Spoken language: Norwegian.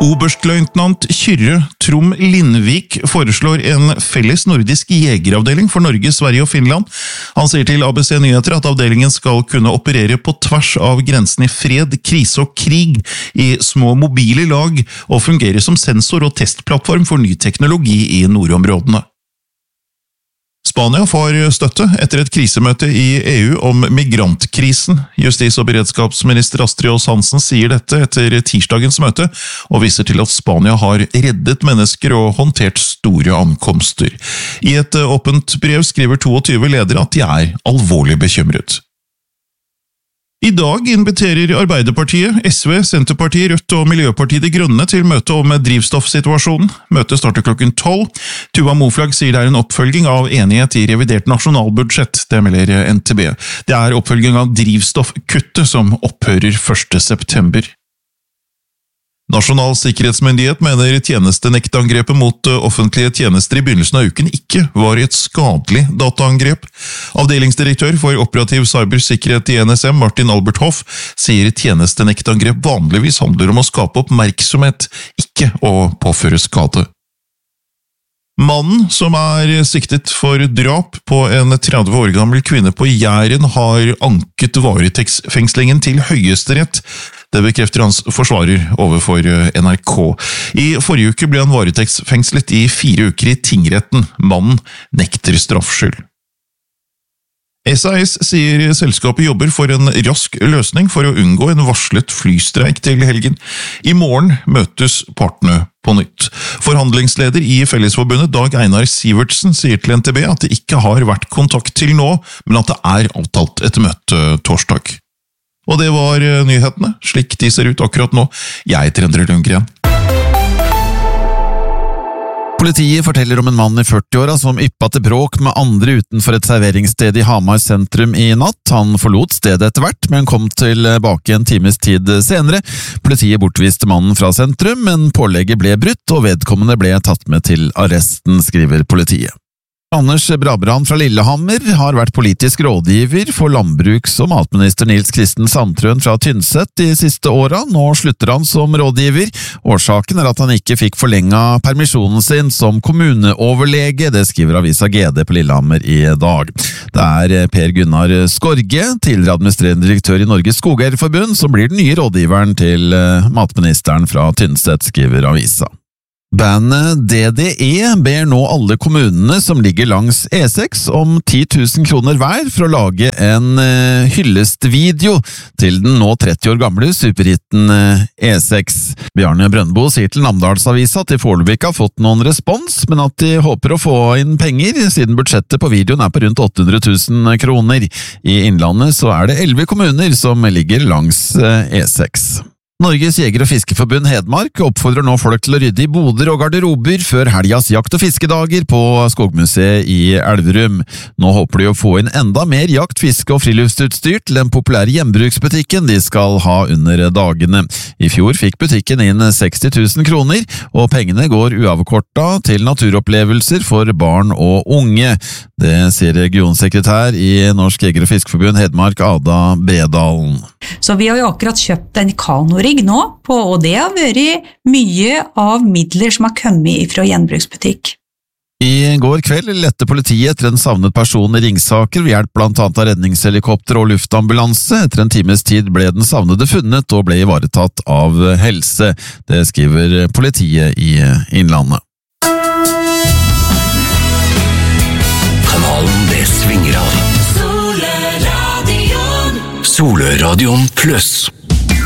Oberstløytnant Kyrre Trom Lindvik foreslår en felles nordisk jegeravdeling for Norge, Sverige og Finland. Han sier til ABC Nyheter at avdelingen skal kunne operere på tvers av grensen i fred, krise og krig i små mobile lag og fungere som sensor- og testplattform for ny teknologi i nordområdene. Spania får støtte etter et krisemøte i EU om migrantkrisen. Justis- og beredskapsminister Astrid Aas-Hansen sier dette etter tirsdagens møte, og viser til at Spania har reddet mennesker og håndtert store ankomster. I et åpent brev skriver 22 ledere at de er alvorlig bekymret. I dag inviterer Arbeiderpartiet, SV, Senterpartiet, Rødt og Miljøpartiet De Grønne til møte om drivstoffsituasjonen. Møtet starter klokken 12. Tuva Moflag sier det er en oppfølging av enighet i revidert nasjonalbudsjett, det melder NTB. Det er oppfølging av drivstoffkuttet som opphører 1. september. Nasjonal sikkerhetsmyndighet mener tjenestenektangrepet mot offentlige tjenester i begynnelsen av uken ikke var et skadelig dataangrep. Avdelingsdirektør for operativ cybersikkerhet i NSM, Martin Albert Hoff, sier tjenestenektangrep vanligvis handler om å skape oppmerksomhet, ikke å påføre skade. Mannen som er siktet for drap på en 30 år gammel kvinne på Jæren har anket varetektsfengslingen til Høyesterett. Det bekrefter hans forsvarer overfor NRK. I forrige uke ble han varetektsfengslet i 4 uker i tingretten. Mannen nekter straffskyld. SAS sier selskapet jobber for en rask løsning for å unngå en varslet flystreik til helgen. I morgen møtes partene på nytt. Forhandlingsleder i Fellesforbundet Dag Einar Sivertsen sier til NTB at det ikke har vært kontakt til nå, men at det er avtalt et møte torsdag. Og det var nyhetene, slik de ser ut akkurat nå. Jeg heter Endre Lundgren. Politiet forteller om en mann i 40-åra som yppet til bråk med andre utenfor et serveringssted i Hamar sentrum i natt. Han forlot stedet etter hvert, men kom tilbake en times tid senere. Politiet bortviste mannen fra sentrum, men pålegget ble brutt, og vedkommende ble tatt med til arresten, skriver politiet. Anders Brabrand fra Lillehammer har vært politisk rådgiver for landbruks- og matminister Nils Kristen Sandtrøen fra Tynset de siste åra. Nå slutter han som rådgiver. Årsaken er at han ikke fikk forlenget permisjonen sin som kommuneoverlege, det skriver avisa GD på Lillehammer i dag. Det er Per Gunnar Skorge, tidligere administrerende direktør i Norges Skogeierforbund, som blir den nye rådgiveren til matministeren fra Tynset, skriver avisa. Bandet DDE ber nå alle kommunene som ligger langs E6 om 10 000 kroner hver for å lage en hyllestvideo til den nå 30 år gamle superhitten E6. Bjarne Brøndbo sier til Namdalsavisa at de foreløpig ikke har fått noen respons, men at de håper å få inn penger, siden budsjettet på videoen er på rundt 800 000 kroner. I Innlandet så er det 11 kommuner som ligger langs E6. Norges Jeger- og Fiskeforbund Hedmark oppfordrer nå folk til å rydde i boder og garderober før helgas jakt- og fiskedager på Skogmuseet i Elverum. Nå håper de å få inn enda mer jakt-, fiske- og friluftsutstyr til den populære hjembruksbutikken de skal ha under dagene. I fjor fikk butikken inn 60 000 kroner, og pengene går uavkorta til naturopplevelser for barn og unge. Det sier regionsekretær i Norsk Jeger- og Fiskeforbund Hedmark, Ada Bredalen. Så vi har jo akkurat kjøpt en kanorigg nå, og det har vært mye av midler som har kommet fra gjenbruksbutikk. I går kveld lette politiet etter en savnet person i Ringsaker ved hjelp blant annet av redningshelikopter og luftambulanse. Etter en times tid ble den savnede funnet og ble ivaretatt av helse. Det skriver politiet i Innlandet. Kanalen det svinger av. Soløradion Plus.